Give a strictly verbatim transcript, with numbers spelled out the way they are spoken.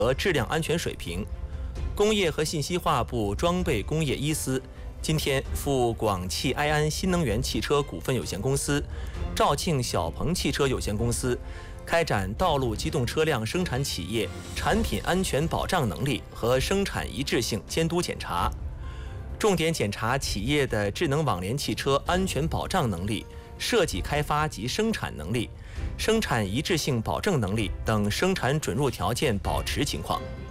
和质量安全水平。工业和信息化部装备工业一司今天赴广汽埃安新能源汽车股份有限公司、肇庆小鹏汽车有限公司开展道路机动车辆生产企业产品安全保障能力和生产一致性监督检查，重点检查企业的智能网联汽车安全保障能力、设计开发及生产能力、生产一致性保证能力等生产准入条件保持情况。